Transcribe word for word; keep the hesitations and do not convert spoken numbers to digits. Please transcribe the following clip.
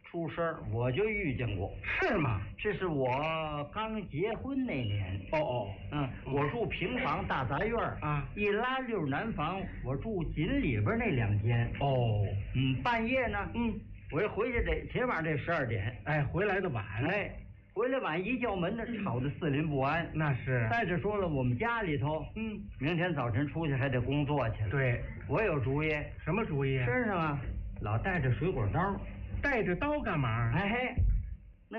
出事儿我就遇见过。 是吗？ 这是我刚结婚那年。 哦哦， 嗯，我住平房大杂院啊， 一拉溜南房，我住紧里边那两间。 哦， 嗯，半夜呢， 嗯， 我一回去得起码得十二点。 哎，回来的晚。 哎，回来晚一叫门呢，吵得四邻不安。 那是。 再者说了，我们家里头， 嗯， 明天早晨出去还得工作去了。 对， 我有主意。 什么主意？ 身上啊，老带着水果刀。 带着刀干嘛？ 哎嘿。